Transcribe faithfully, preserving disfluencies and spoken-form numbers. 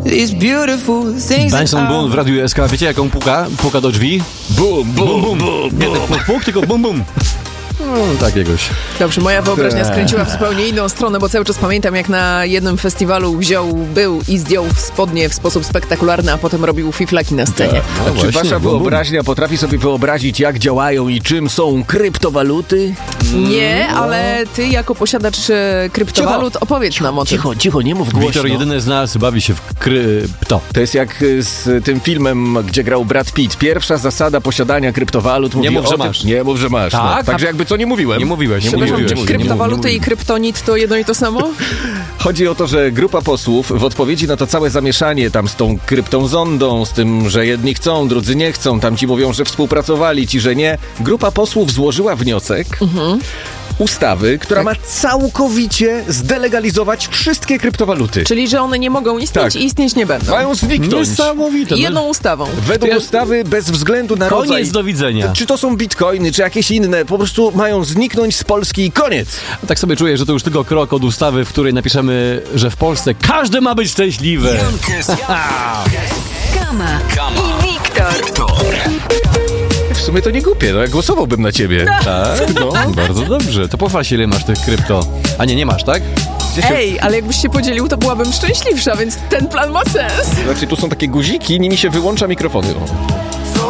Benson Boone w Radiu S K. Wiecie, jak on puka? Puka do drzwi? Bum, bum, bum, bum. Nie ten puk, puk, tylko bum, bum. No, takiegoś. Dobrze, moja wyobraźnia skręciła w zupełnie inną stronę, bo cały czas pamiętam, jak na jednym festiwalu wziął, był i zdjął spodnie w sposób spektakularny, a potem robił fiflaki na scenie. No, no czy wasza wyobraźnia potrafi sobie wyobrazić, jak działają i czym są kryptowaluty? Nie, ale ty jako posiadacz kryptowalut cicho. opowiedz nam o tym. Cicho, cicho, nie mów głośno. Wiktor jedyny z nas bawi się w krypto. To jest jak z tym filmem, gdzie grał Brad Pitt. Pierwsza zasada posiadania kryptowalut mówi nie mów, o że tym, masz. Nie mów, że masz. Tak? No. Także jakby co nie mówiłem. Nie mówiłeś. Nie Przepraszam, mówiłeś. czy kryptowaluty i kryptonit to jedno i to samo? Chodzi o to, że grupa posłów w odpowiedzi na to całe zamieszanie tam z tą kryptą zondą, z tym, że jedni chcą, drudzy nie chcą, tam ci mówią, że współpracowali, ci, że nie. Grupa posłów złożyła wniosek mhm. ustawy, która tak. ma całkowicie zdelegalizować wszystkie kryptowaluty. Czyli, że one nie mogą istnieć tak. i istnieć nie będą. Mają zniknąć. Niesamowite. Jedną ustawą. Według ja... ustawy bez względu na koniec rodzaj. Koniec, do widzenia. Czy to są bitcoiny, czy jakieś inne, po prostu mają zniknąć z Polski i koniec. A tak sobie czuję, że to już tylko krok od ustawy, w której napiszemy, że w Polsce każdy ma być szczęśliwy. Kama i Wiktor. W sumie to nie głupie, no ja głosowałbym na ciebie. Tak? No, bardzo dobrze. To pochwal się, ile masz tych krypto. A nie, nie masz, tak? Ej, ale jakbyś się podzielił, to byłabym szczęśliwsza, więc ten plan ma sens. Znaczy, tu są takie guziki, nimi się wyłącza mikrofony. O.